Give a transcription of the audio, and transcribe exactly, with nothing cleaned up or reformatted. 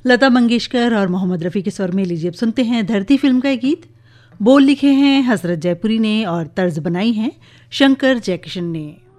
लता मंगेशकर और मोहम्मद रफ़ी के स्वर में लीजिए अब सुनते हैं धरती फिल्म का ये गीत। बोल लिखे हैं हसरत जयपुरी ने और तर्ज बनाई है शंकर जयकिशन ने।